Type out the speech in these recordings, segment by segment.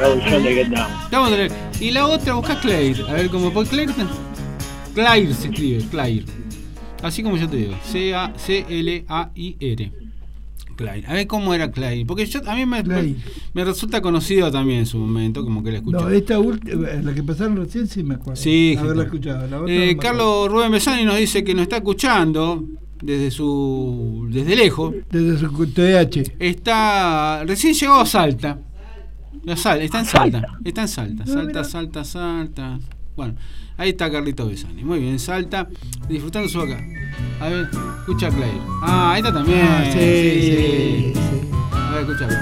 traducción de Get Down. Vamos a tener. Y la otra, busca Claire. A ver cómo. Claire se escribe, Claire. Así como yo te digo. C-A-C-L-A-I-R. Claire. A ver cómo era Claire. Porque a mí me resulta conocido también en su momento, como que la escuché. No, esta última, la que pasaron recién, sí me acuerdo. Sí, haberla escuchado. La otra no Carlos Rubén Besani nos dice que nos está escuchando desde lejos. Desde su TH. Recién llegó a Salta. Está en Salta. Está en Salta. Salta. Bueno, ahí está Carlito Besani. Muy bien, Salta. Disfrutando su acá. A ver, escucha a Claire. Ahí está también. Sí. A ver, escucha.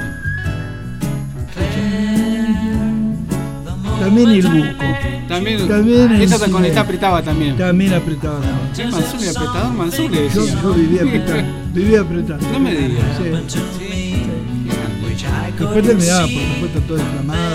También el buco. También esta esta apretaba también. También apretaba. Sí, Mansur, el apretador Mansur le decía. Yo vivía apretando. No me digas. Sí. Después terminaba, por supuesto, todo inflamado.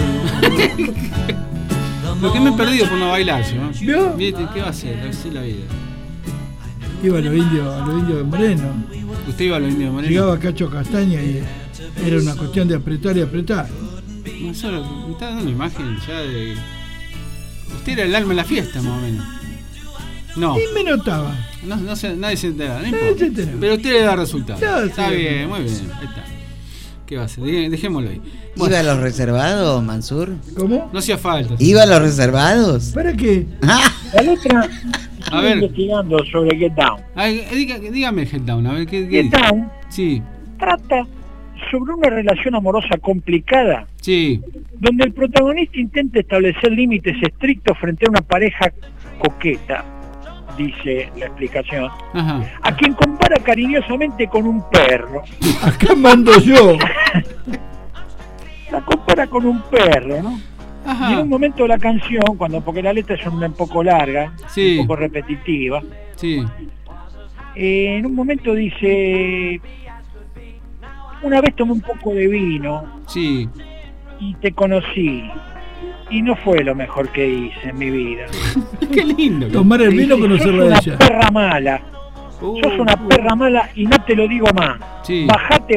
Lo que me he perdido por no bailar, ¿no? ¿Vio? ¿Qué va a hacer? Así la vida. Iba a los indios de Moreno. ¿Usted iba a los indios de Moreno? Llegaba Cacho Castaña y era una cuestión de apretar y apretar. Mansur, me está dando una imagen ya de... Usted era el alma en la fiesta, más o menos. No. Y me notaba. Nadie se entera, no importa. Nadie se entera. Pero usted le da resultados. No, está sí, bien, muy bien. Ahí está. ¿Qué va a hacer? Dejémoslo ahí. Bueno. ¿Iba a los reservados, Mansur? ¿Cómo? No hacía falta. ¿Iba a los reservados? ¿Para qué? La letra, a ver, investigando sobre Get Down. Dígame Get Down, a ver qué Get Down sí. trata sobre una relación amorosa complicada, sí, donde el protagonista intenta establecer límites estrictos frente a una pareja coqueta, dice la explicación, ajá, a quien compara cariñosamente con un perro. Acá mando yo. La compara con un perro, ¿no? ajá. Y en un momento de la canción, porque la letra es un poco larga, sí, un poco repetitiva, sí, en un momento dice: una vez tomé un poco de vino sí, y te conocí, y no fue lo mejor que hice en mi vida. qué lindo. Tomar el vino, conocerla a ella. Sos una perra mala. Sos una perra mala y no te lo digo más. Sí. Bajate.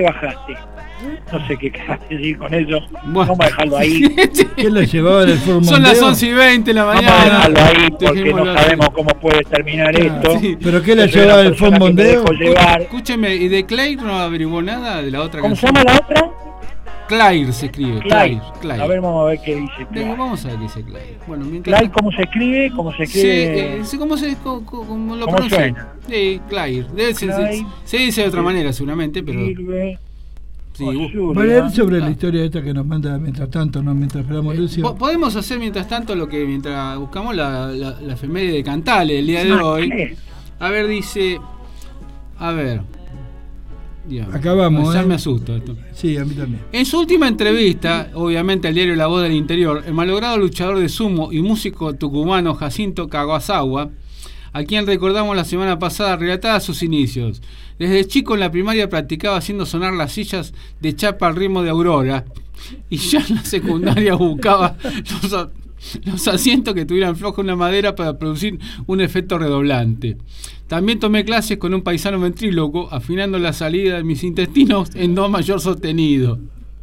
No sé qué querés decir con eso. Bueno. Vamos a dejarlo ahí. ¿Quién la llevaba del Ford Son las Mondeo? 11:20 de la Vamos a mañana. dejarlo ahí porque Dejémoslo no así. sabemos cómo puede terminar esto. Sí. ¿Pero qué la Yo soy llevaba una del Ford persona que me Mondeo? dejo llevar. Escúcheme, ¿y de Claire no averiguó nada de la otra ¿Cómo se canción? llama la otra? Claire se escribe, Claire. Claire. A ver, vamos a ver qué dice Claire. Vamos a ver qué dice Claire. Bueno, mientras... Claire, ¿cómo se escribe? ¿Cómo se escribe? Sí, ¿cómo lo ¿Cómo pronuncia? suena? Sí, Claire. Claire. Se dice de otra manera seguramente, pero... Sirve. Sí, Va a leer sobre la historia esta que nos manda mientras tanto, no mientras esperamos Lucio. podemos hacer mientras tanto mientras buscamos la efeméride de Cantale el día de hoy. A ver, dice... A ver... Dígame. Acá vamos, Ya me asusto esto. Sí, a mí también. En su última entrevista, obviamente al diario La Voz del Interior, el malogrado luchador de sumo y músico tucumano Jacinto Kagasawa, a quien recordamos la semana pasada, relataba sus inicios. Desde chico en la primaria practicaba haciendo sonar las sillas de chapa al ritmo de Aurora, y ya en la secundaria buscaba los asientos que tuvieran floja una madera para producir un efecto redoblante. También tomé clases con un paisano ventríloco, afinando la salida de mis intestinos en do mayor sostenido.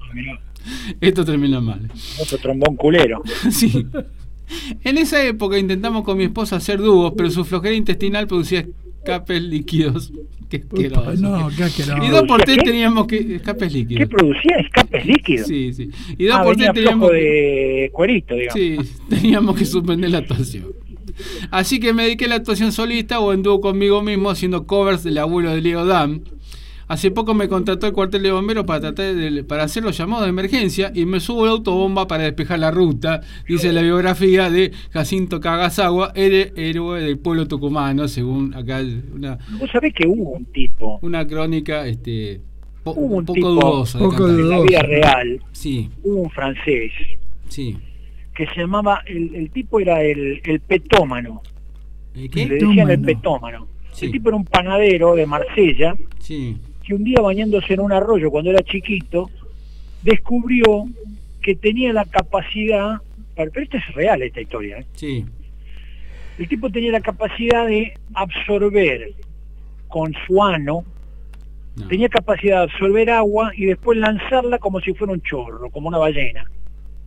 Esto termina mal. Otro trombón culero. Sí. En esa época intentamos con mi esposa hacer dúos, pero su flojera intestinal producía escapes líquidos. Qué asqueroso. No, qué asqueroso. Y 2x3 ¿Qué? teníamos que... Escapes líquidos. ¿Qué producía? ¿Escapes líquidos? Sí, sí. Y 2x3 venía teníamos... flojo de cuerito, digamos. Sí, teníamos que suspender la actuación. Así que me dediqué a la actuación solista o en dúo conmigo mismo haciendo covers del abuelo de Leo Dan. Hace poco me contrató el cuartel de bomberos para hacer los llamados de emergencia y me subo a la autobomba para despejar la ruta, dice la biografía de Jacinto Kagasawa, héroe del pueblo tucumano, según acá Vos sabés que hubo un tipo, una crónica hubo un un poco tipo, dudosa de poco Cantale. en la dudosa. vida real, Sí, hubo un francés sí. que se llamaba, el tipo era el petómano, ¿El le qué? decían el Petómano. petómano. Sí. El tipo era un panadero de Marsella Sí, que un día bañándose en un arroyo cuando era chiquito descubrió que tenía la capacidad, pero esto es real esta historia, ¿eh? sí. El tipo tenía la capacidad de absorber con su ano, No. tenía capacidad de absorber agua y después lanzarla como si fuera un chorro, como una ballena.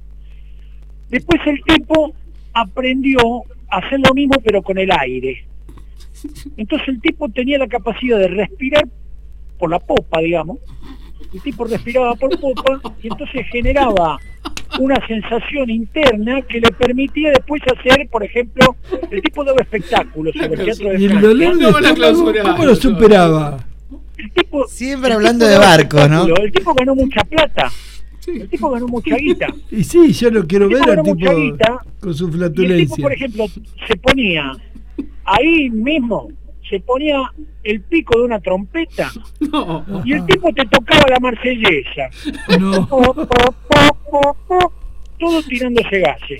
Después el tipo aprendió a hacer lo mismo pero con el aire. Entonces el tipo tenía la capacidad de respirar por la popa, digamos. El tipo respiraba por popa y entonces generaba una sensación interna que le permitía después hacer, por ejemplo, el tipo daba espectáculos sobre el teatro de Y el Francia. dolor de estómago, ¿cómo lo superaba? El tipo, Siempre el hablando tipo de daba barcos, ¿no? espectáculos. El tipo ganó mucha plata. El tipo ganó mucha guita. Y sí, yo lo quiero El tipo ver al ganó mucha tipo guita, con su Y el tipo, flatulencia. por ejemplo, se ponía ahí mismo, se ponía el pico de una trompeta No. y el tipo te tocaba la marsellesa. No. Todo tirándose gases.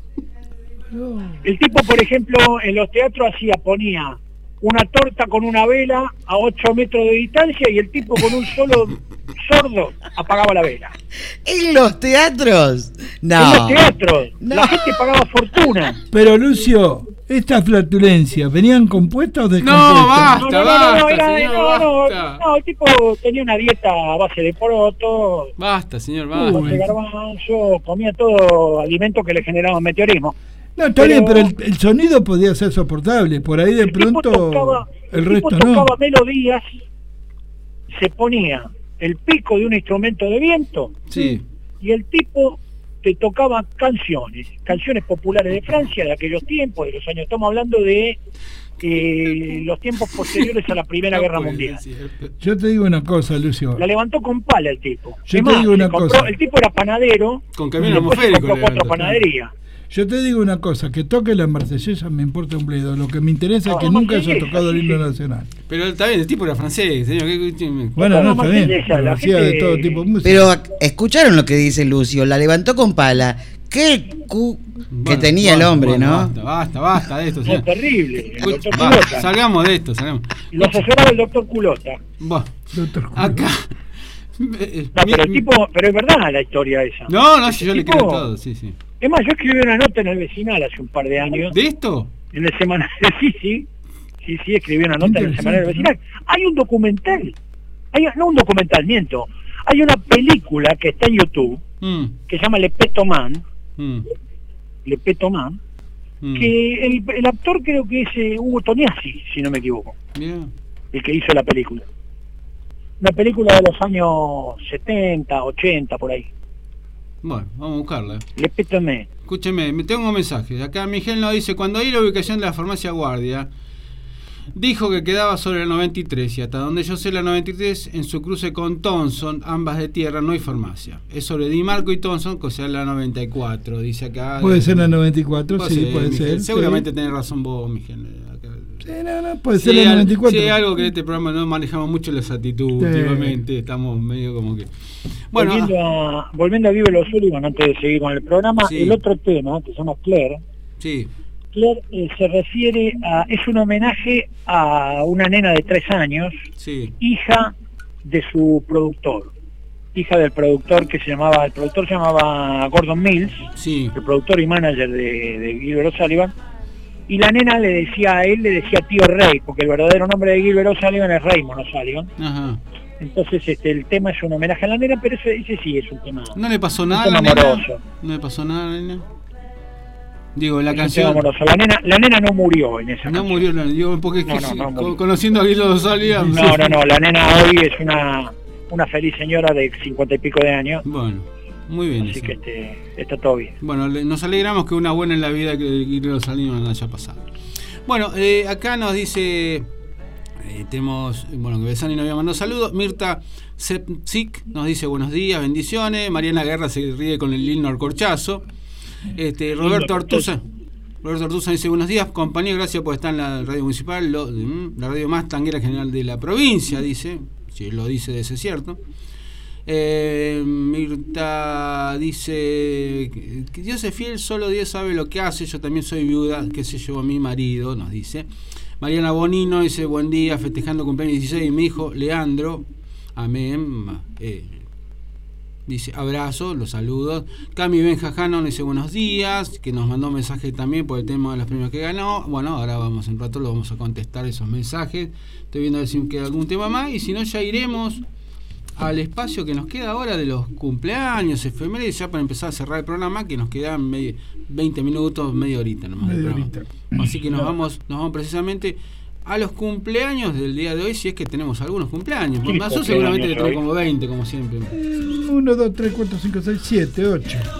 El tipo, por ejemplo, en los teatros ponía una torta con una vela a 8 metros de distancia y el tipo con un solo sordo apagaba la vela. ¿En los teatros? En No. los teatros, No. la gente pagaba fortuna. Pero Lucio, estas flatulencias, ¿venían compuestas o No, descompuestas? basta, basta, señor, no, basta. no, el tipo tenía una dieta a base de poroto, Basta, señor, a base basta. de garbanzo, comía todo alimentos que le generaban meteorismo. No, está bien, pero el sonido podía ser soportable. Por ahí de El tipo pronto tocaba, el tipo resto no. tocaba melodías, se ponía el pico de un instrumento de viento Sí. y el tipo te tocaba canciones populares de Francia de aquellos tiempos, de los años, estamos hablando de los tiempos posteriores a la Primera No Guerra puede Mundial. ser. Yo te digo una cosa, Lucio. La levantó con pala el tipo. Yo Es te digo una se compró- cosa. El tipo era panadero, Con y camión después se atmosférico. compró 4 levantó. panaderías. Yo te digo una cosa, que toque la marsellesa me importa un bledo. Lo que me interesa es que No, nunca haya marsellesa, tocado el sí, himno sí. nacional. Pero está bien, el tipo era francés, señor. Bueno, no, está bien. marsellesa, la Hacía de gente- todo tipo de música. Pero escucharon lo que dice Lucio, la levantó con pala. Qué que tenía el hombre, ¿no? Basta de esto, No, señor. terrible. El Escucha, doctor basta, Culota. salgamos de esto, salgamos. Y lo asesoraba el doctor Culota. Buah, Doctor Julio. acá. No, pero el tipo, pero es verdad la historia esa. No, si yo le tipo- creo todo, sí, sí. Es más, yo escribí una nota en el Vecinal hace un par de años. ¿De esto? En el semanario, sí, escribí una nota en el semanario del Interesante, Vecinal. Hay un documental. No un documental, miento. Hay una película que está en YouTube, que se llama Le Petoman, que el actor creo que es Hugo Tognazzi, si no me equivoco, Bien. el que hizo la película. Una película de los años 70, 80, por ahí. Bueno, vamos a buscarla. Le Petoman. Escúcheme, me tengo mensajes. Acá Miguel nos dice, cuando hay la ubicación de la farmacia Guardia, dijo que quedaba sobre la 93 y hasta donde yo sé la 93 en su cruce con Thompson, ambas de tierra, no hay farmacia. Es sobre Di Marco y Thompson, que sea la 94, dice acá. Puede ser la 94, Puede sí, ser, puede Miguel. ser. Seguramente sí. tenés razón vos, Miguel. Acá. Sí, no, puede ser la 94. Sí, algo que en este programa no manejamos mucho la actitud últimamente, estamos medio como que... Bueno, volviendo a Vive los Sullivan, antes de seguir con el programa, Sí. el otro tema, que se llama Claire, sí, se refiere es un homenaje a una nena de 3 años, sí, hija de su productor, hija del productor el productor se llamaba Gordon Mills, sí. el productor y manager de Gilbert O'Sullivan, y la nena le decía tío Ray, porque el verdadero nombre de Gilbert O'Sullivan es Raymond O'Sullivan. Ajá. Entonces el tema es un homenaje a la nena, pero ese sí es un tema. ¿No le pasó nada a un la tema nena? amoroso. ¿No le pasó nada a la nena? Digo, la Es un canción... tema amoroso. La nena no murió en esa No canción. murió, digo, porque No murió. conociendo a Guido Salía... No, la nena hoy es una feliz señora de 50 y pico de años, Bueno, muy bien. así eso. que está todo bien. Bueno, nos alegramos que una buena en la vida que Guido Salía no haya pasado. Bueno, acá nos dice... tenemos, bueno, que Besani nos había mandado saludos. Mirta Sepsik nos dice buenos días, bendiciones. Mariana Guerra se ríe con el himno al corchazo. Roberto Artuza dice buenos días, compañero, gracias por estar en la radio municipal, la radio más tanguera general de la provincia, dice, si lo dice de ese cierto. Mirta dice que Dios es fiel, solo Dios sabe lo que hace, yo también soy viuda, qué sé yo, mi marido, nos dice. Mariana Bonino dice buen día, festejando cumpleaños 16 de mi hijo Leandro, amén. Dice abrazo, los saludos. Cami Benjajano dice buenos días, que nos mandó un mensaje también por el tema de los premios que ganó. Bueno, ahora vamos en rato, lo vamos a contestar esos mensajes. Estoy viendo a ver si queda algún tema más y si no ya iremos al espacio que nos queda ahora de los cumpleaños, efemérides, ya para empezar a cerrar el programa, que nos quedan 20 minutos, media horita nomás. Media horita. Así que nos vamos precisamente a los cumpleaños del día de hoy, si es que tenemos algunos cumpleaños. Sí, Más seguramente le trae como 20, como siempre. 1, 2, 3, 4, 5, 6, 7, 8.